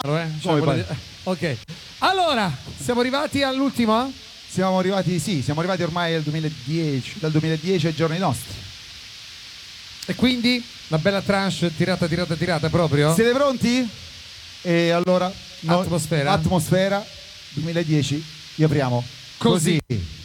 Ok, allora siamo arrivati all'ultima? Siamo arrivati ormai al 2010, dal 2010 ai giorni nostri. E quindi la bella tranche tirata proprio? Siete pronti? E allora Atmosfera 2010 li apriamo così.